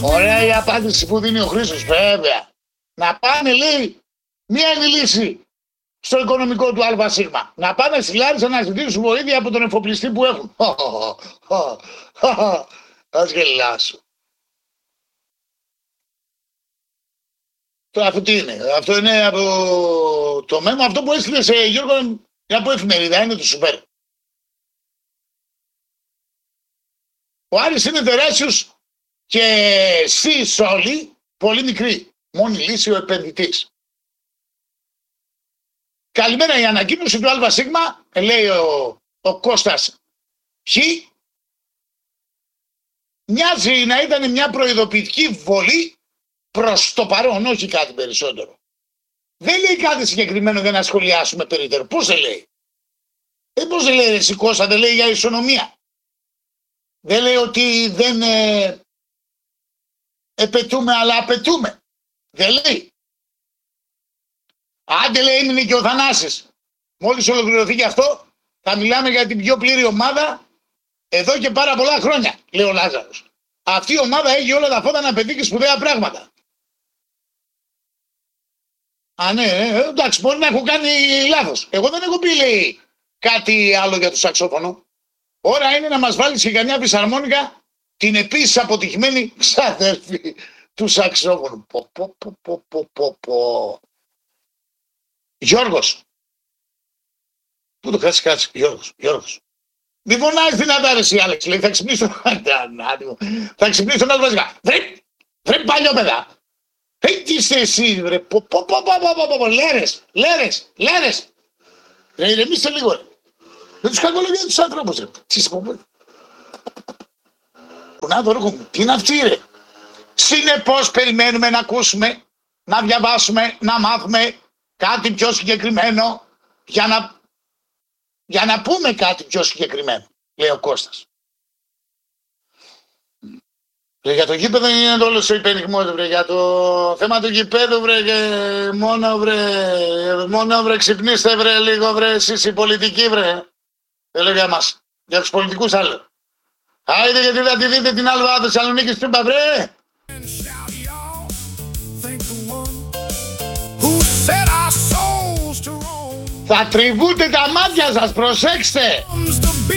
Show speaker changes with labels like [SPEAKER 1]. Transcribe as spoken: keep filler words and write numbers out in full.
[SPEAKER 1] Ωραία η απάντηση που δίνει ο Χρήστος, βέβαια. Να πάνε, λέει, μία είναι η λύση στο οικονομικό του ΑΣ. Να πάνε στη Λάρισα να ζητήσουν βοήθεια από τον εφοπλιστή που έχουν. Ας γελάσω. Αυτό τι είναι? Αυτό είναι από το μέμο, αυτό που έστειλε σε Γιώργο από εφημερίδα, είναι το Σουπέρ. Ο Άρης είναι τεράστιος και εσείς όλοι πολύ μικροί. Μόνη λύση ο επενδυτής. Καλημέρα, η ανακοίνωση του ΑΣ, λέει ο, ο Κώστας Χ, μοιάζει να ήταν μια προειδοποιητική βολή προς το παρόν, όχι κάτι περισσότερο. Δεν λέει κάτι συγκεκριμένο για να σχολιάσουμε περιττέρω. Πώς δεν λέει? Ε, πώς δεν λέει εσύ Κώστα, δεν λέει για ισονομία. Δεν λέει ότι δεν ε, επαιτούμε αλλά απαιτούμε. Δεν λέει. Άντε λέει έμεινε και ο Θανάσης. Μόλις ολοκληρωθεί και αυτό θα μιλάμε για την πιο πλήρη ομάδα εδώ και πάρα πολλά χρόνια, λέει ο Λάζαρος. Αυτή η ομάδα έχει όλα τα φώτα να πετύχει σπουδαία πράγματα. Α, ναι, εντάξει, μπορεί να έχω κάνει λάθος. Εγώ δεν έχω πει, λέει, κάτι άλλο για το σαξόφωνο. Ώρα είναι να μας βάλεις και καμιά φυσαρμόνικα την επίσης αποτυχημένη ξαδέρφη του σαξόφωνου. Πο, πο, πο, πο, πο, πο, πο. Γιώργος. Πού το κάτσε, κάτσε, Γιώργος, Γιώργος. Μη φωνάζεις δυνατά ρε εσύ, Άλεξ, λέει, θα ξυπνήσω, θα ξυπνήσω να βασικά. Βρε, βρε παλιόπαιδα. Ε, τι είστε εσύ, βρε, πω, πω, πω, πω, πω, πω, λέρες, λέρες, λέρες. Ρε, ηρεμήστε λίγο, ρε. Δεν τους κακολογία τους άνθρωπους, ρε. Τι είσαι, πω, να το ρώχομαι, τι είναι αυτή, ρε. Συνεπώς περιμένουμε να ακούσουμε, να διαβάσουμε, να μάθουμε κάτι πιο συγκεκριμένο για να, για να πούμε κάτι πιο συγκεκριμένο, λέει ο Κώστας. Βρε, για το γήπεδο είναι όλο ο υπενιγμός, βρε, για το θέμα του γηπέδου, βρε, και μόνο, βρε, μόνο, βρε, ξυπνήστε, βρε, λίγο, βρε, εσείς οι πολιτικοί, βρε. Δεν λέω για μας, για τους πολιτικούς άλλο. Άιντε, γιατί θα τη δείτε την Αλβά Θεσσαλονίκης Τούμπα, βρε. Θα τριβούνται τα μάτια σας, προσέξτε.